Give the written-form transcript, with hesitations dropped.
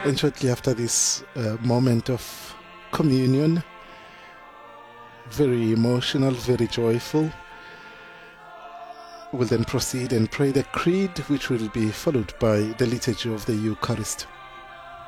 And shortly after this moment of communion, very emotional, very joyful, we'll then proceed and pray the creed, which will be followed by the liturgy of the Eucharist.